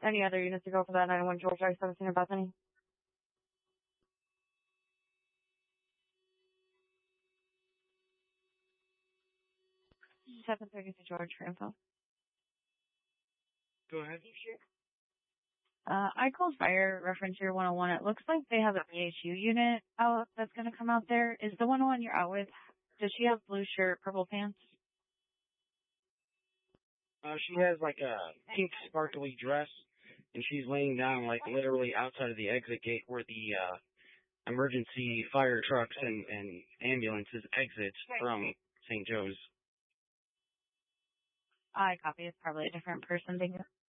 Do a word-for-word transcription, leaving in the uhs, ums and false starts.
Any other units to go for that nine one George I seventeen or Bethany? seven thirty-two George for info. Go ahead. Uh, I called fire reference here one oh one. It looks like they have a B H U unit out that's going to come out there. Is the one oh one you're out with, does she have blue shirt, purple pants? Uh, she has like a pink sparkly dress, and she's laying down like literally outside of the exit gate where the uh, emergency fire trucks and, and ambulances exit from Saint Joe's. I copy. It's probably a different person. Thank you.